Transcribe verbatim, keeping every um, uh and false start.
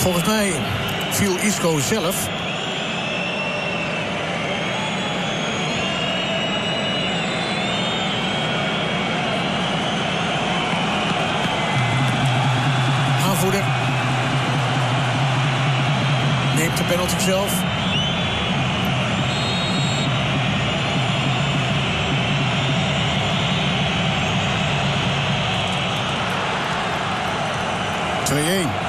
Volgens mij viel Isco zelf. Aanvoerder neemt de penalty zelf. twee-een.